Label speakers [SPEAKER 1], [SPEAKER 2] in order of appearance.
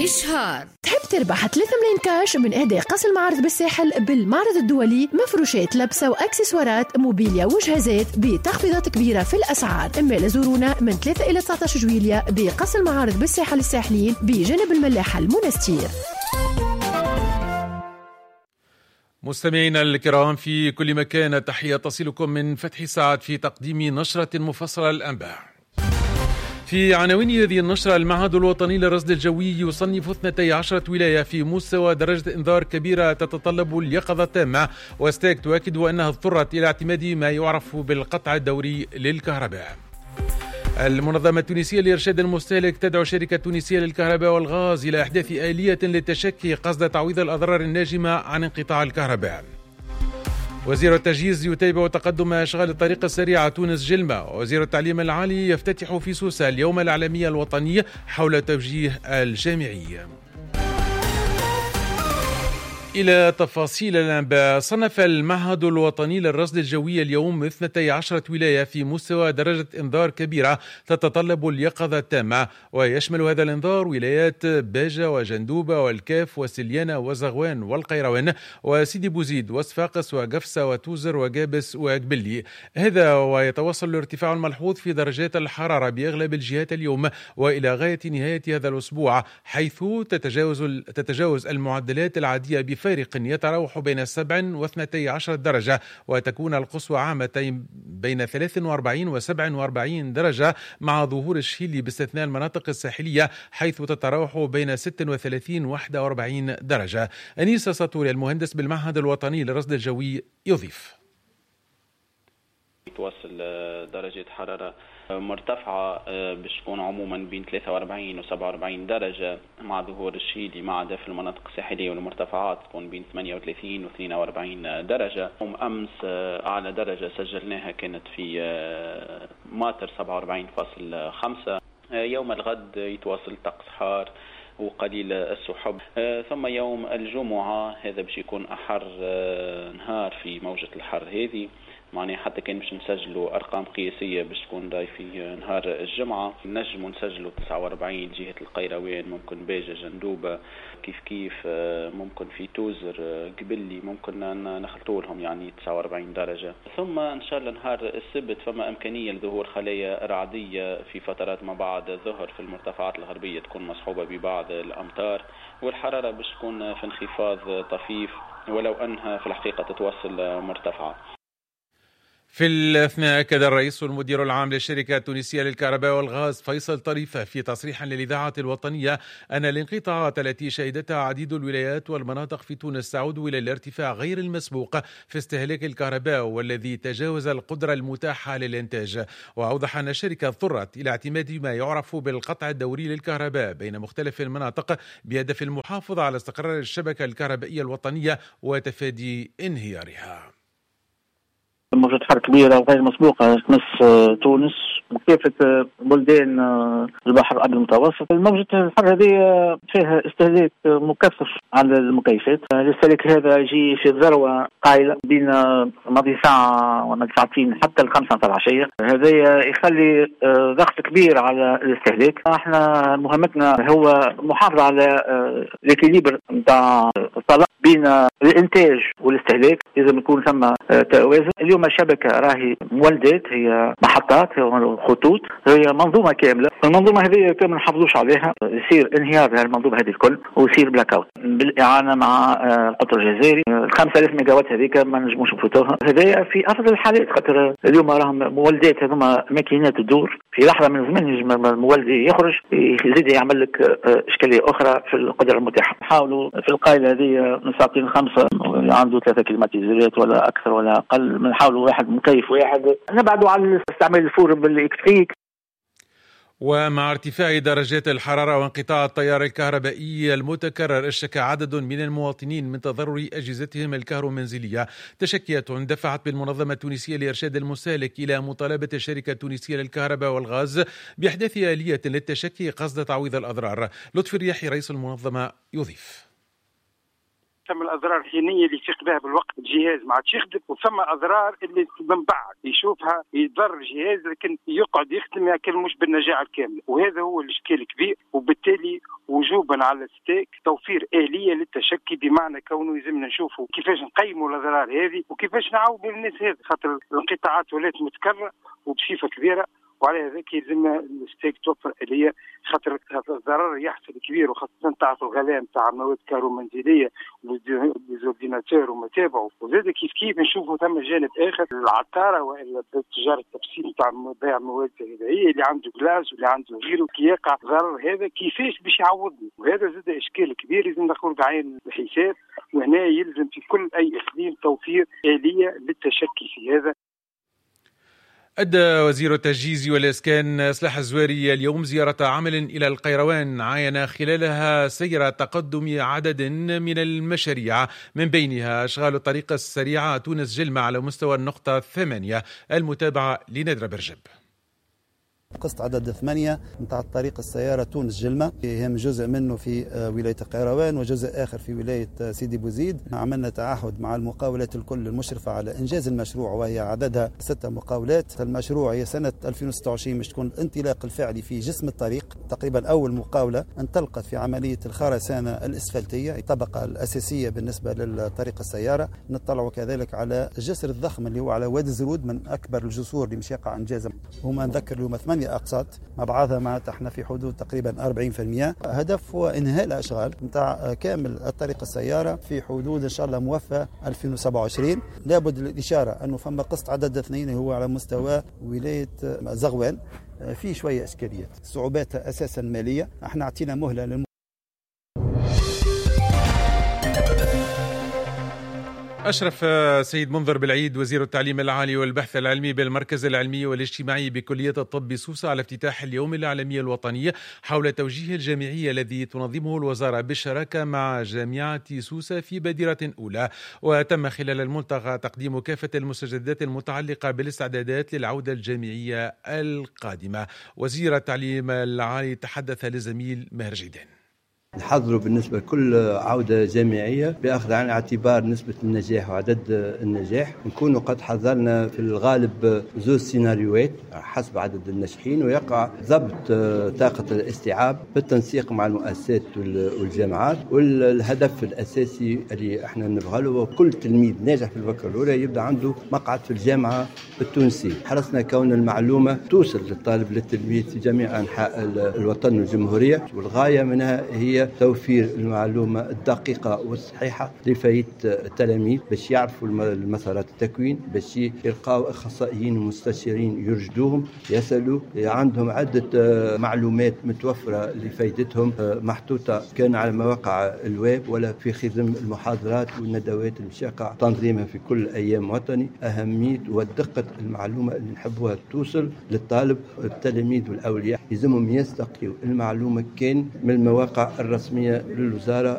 [SPEAKER 1] إشهار.
[SPEAKER 2] تحب تربح 3 ملايين كاش من إهداء قص المعارض بالساحل بالمعرض الدولي؟ مفروشات لبسة وأكسسوارات موبيليا وجهازات بتخفيضات كبيرة في الأسعار. إما لزورونا من 3 إلى 19 جويلية بقص المعارض بالساحل الساحلين بجانب الملاحة المنستير.
[SPEAKER 3] مستمعينا الكرام في كل مكان، تحية تصلكم من فتحي سعد في تقديم نشرة مفصلة للأنباء. في عناوين هذه النشرة: المعهد الوطني للرصد الجوي يصنف 12 ولاية في مستوى درجة إنذار كبيرة تتطلب اليقظة التامة، وستاك تؤكد أنها اضطرت إلى اعتماد ما يعرف بالقطع الدوري للكهرباء. المنظمة التونسية لإرشاد المستهلك تدعو الشركة التونسية للكهرباء والغاز إلى إحداث آلية للتشكي قصد تعويض الأضرار الناجمة عن انقطاع الكهرباء. وزير التجهيز يتابع تقدم أشغال الطريق السريعة تونس جلمة. وزير التعليم العالي يفتتح في سوسة اليوم العالمي الوطني حول توجيه الجامعي. إلى تفاصيل الأنباء. صنف المعهد الوطني للرصد الجوي اليوم 12 ولاية في مستوى درجة إنذار كبيرة تتطلب اليقظة التامة، ويشمل هذا الإنذار ولايات باجة وجندوبة والكاف وسليانة وزغوان والقيروان وسيدي بوزيد وصفاقس وقفصة وتوزر وقابس وقبلي. هذا ويتوصل الارتفاع الملحوظ في درجات الحرارة بأغلب الجهات اليوم وإلى غاية نهاية هذا الأسبوع، حيث تتجاوز المعدلات العادية بفارق يتراوح بين 7 و 12 درجة، وتكون القصوى عامة بين 43 و 47 درجة مع ظهور الشهيل باستثناء المناطق الساحلية حيث تتراوح بين 36 و 41 درجة. أنيس سطوري المهندس بالمعهد الوطني للرصد الجوي يضيف:
[SPEAKER 4] توصل درجة حرارة مرتفعة باش تكون عموما بين 43 و 47 درجة مع ظهور الشيلي، ما عدا في المناطق الساحلية والمرتفعات تكون بين 38 و 42 درجة. أمس أعلى درجة سجلناها كانت في ماطر 47.5. يوم الغد يتواصل طقس حار وقليل السحب، ثم يوم الجمعة هذا باش يكون أحر نهار في موجة الحر هذه، معناها حتى كان باش نسجلوا أرقام قياسية باش تكون راي في نهار الجمعة. نجموا نسجلوا 49 جهة القيروان، ممكن باجة جندوبة كيف ممكن في توزر قبلي ممكن نخلطوا لهم يعني 49 درجة. ثم إن شاء الله نهار السبت فما إمكانية لظهور خلايا رعدية في فترات ما بعد الظهر في المرتفعات الغربية تكون مصحوبة ببعض الأمطار، والحرارة باش تكون في انخفاض طفيف ولو أنها في الحقيقة تتوصل مرتفعة.
[SPEAKER 3] في الأثناء أكد الرئيس والمدير العام للشركة التونسية للكهرباء والغاز فيصل طريفة في تصريح للإذاعة الوطنية أن الانقطاعات التي شهدتها عديد الولايات والمناطق في تونس تعود إلى الارتفاع غير المسبوق في استهلاك الكهرباء والذي تجاوز القدرة المتاحة للإنتاج. وأوضح أن الشركة اضطرت إلى اعتماد ما يعرف بالقطع الدوري للكهرباء بين مختلف المناطق بهدف المحافظة على استقرار الشبكة الكهربائية الوطنية وتفادي انهيارها.
[SPEAKER 5] موجة حر كبيرة وغير مسبوقة تمس تونس وكافة بلدان البحر الأبيض المتوسط. موجة الحر هذه فيها استهلاك مكثف على المكيفات. الاستهلاك هذا يجي في ذروة قائلة بين ماضي ساعة وماضي ساعتين حتى ال5 العشية. هذا يخلي ضغط كبير على الاستهلاك. احنا مهمتنا هو محافظة على الإكيليبر نتاع الطلاق بين الإنتاج والاستهلاك، لازم يكون ثم توازن. اليوم الشبكة راهي مولدات، هي محطات، هي خطوط، هي منظومة كاملة. المنظومة هذه كما ما نحافظوش عليها يصير انهيار المنظومة هذه الكل ويصير بلاك اوت بالإعانة مع القطر الجزائري. 5000 ميجا وات هذيك ما نجموش نفوتوها. هذايا في أفضل الحالات، خاطر اليوم راهم مولدات، هذوما ماكينات تدور في لحظة من الزمن يجم المولد يخرج يزيد يعمل لك إشكالية أخرى في القدرة المتاحة. نحاولوا في القائلة هذه من ساعتين 5 عنده 3 كليماتيزرات ولا أكثر ولا أقل، نحاولوا واحد مكيف واحد، نبعدوا عن استعمال الفور بالإلكتريك.
[SPEAKER 3] ومع ارتفاع درجات الحرارة وانقطاع التيار الكهربائي المتكرر، اشتكى عدد من المواطنين من تضرر أجهزتهم الكهرومنزلية. تشكيات دفعت بالمنظمة التونسية لإرشاد المستهلك إلى مطالبة الشركة التونسية للكهرباء والغاز بإحداث آلية للتشكي قصد تعويض الأضرار. لطفي الرياحي رئيس المنظمة يضيف:
[SPEAKER 6] ثم الاضرار الحينيه اللي يفيق بها بالوقت الجهاز ما عادش يخدم، وثم اضرار اللي من بعد يشوفها يضر الجهاز لكن يقعد يخدم لكن مش بالنجاعه الكامله، وهذا هو الاشكال الكبير. وبالتالي وجوبا تقريبا على ستيك، توفير آلية للتشكي، بمعنى كونه يلزمنا نشوفوا كيفاش نقيموا الأضرار هذه وكيفاش نعاودوا للناس هذه، خاطر الانقطاعات ولات متكررة وبصفة كبيرة، وعلى هذاك يلزمنا الستيك توفر آلية، خاطر الضرر يحصل كبير، وخاصة تعرفوا الغلاء نتاع مواد كهرومنزلية والديزورديناتور وما تابعوا. وزاد كيف نشوفوا ثم جانب آخر، العطارة وإلا تجارة التبسيط نتاع بيع مواد غذائية، اللي عنده كلاس واللي عنده غيره كي يقع ضرر هذا كيفاش باش يعوضني، وهذا زاد إشكال كبير لازم ندخل بعين الحساب. وهنا يلزم في كل أي إقليم توفير آلية للتشكي في هذا.
[SPEAKER 3] أدى وزير التجهيز والإسكان صلاح الزواري اليوم زيارة عمل إلى القيروان، عاين خلالها سير تقدم عدد من المشاريع، من بينها أشغال الطريق السريعة تونس جلمة على مستوى النقطة 8. المتابعة لندرة برجب.
[SPEAKER 1] قسط عدد 8 نتاع الطريق السيارة تونس جلمة، يهم جزء منه في ولاية القيروان وجزء آخر في ولاية سيدي بوزيد. عملنا تعهد مع المقاولات الكل المشرفة على إنجاز المشروع، وهي عددها 6 مقاولات. المشروع هي سنة 2026 مش تكون الانطلاق الفعلي في جسم الطريق. تقريبا أول مقاولة انطلقت في عملية الخرسانة الإسفلتية، الطبقة الأساسية بالنسبة للطريق السيارة. نطلعوا كذلك على الجسر الضخم اللي هو على وادي الزرود، من أكبر الجسور اللي مش يقع إنجازها. هما نذكر اليوم 8 أقساط مع بعضها، معناتها احنا في حدود تقريبا 40%. هدف هو إنهاء الأشغال نتاع كامل الطريق السيارة في حدود إن شاء الله موفى 2027. لابد الإشارة أنه فما قسط عدد 2 هو على مستوى ولاية زغوان، في شوية إشكاليات، صعوباتها أساسا مالية. احنا اعطينا مهلة
[SPEAKER 3] أشرف سيد منذر بالعيد وزير التعليم العالي والبحث العلمي بالمركز العلمي والاجتماعي بكلية الطب سوسة على افتتاح اليوم العالمي الوطني حول توجيه الجامعية الذي تنظمه الوزارة بالشراكة مع جامعة سوسة في بادرة أولى. وتم خلال الملتقى تقديم كافة المستجدات المتعلقة بالاستعدادات للعودة الجامعية القادمة. وزير التعليم العالي تحدث لزميل ماهر جيدان.
[SPEAKER 7] نحضروا بالنسبة لكل عودة جامعية بأخذ عن اعتبار نسبة النجاح وعدد النجاح. نكونوا قد حضرنا في الغالب 2 سيناريوهات حسب عدد الناجحين، ويقع ضبط طاقة الاستيعاب بالتنسيق مع المؤسسات والجامعات. والهدف الأساسي اللي احنا نبغى له كل تلميذ ناجح في البكالوريا يبدأ عنده مقعد في الجامعة التونسية. حرصنا كون المعلومة توصل للطالب للتلميذ في جميع أنحاء الوطن والجمهورية، والغاية منها هي توفير المعلومة الدقيقة والصحيحة لفائدة التلاميذ باش يعرفوا المسارات التكوين، باش يلقاو أخصائيين ومستشارين يرشدوهم، يسألوا عندهم عدة معلومات متوفرة لفائدتهم محطوطة كان على مواقع الويب ولا في خزم المحاضرات والندوات المشاقة تنظيمها في كل أيام وطني. أهمية ودقة المعلومة اللي نحبوها توصل للطالب. التلاميذ والأولياء يلزمهم يستقيوا المعلومة كان من المواقع الرسمية للوزارة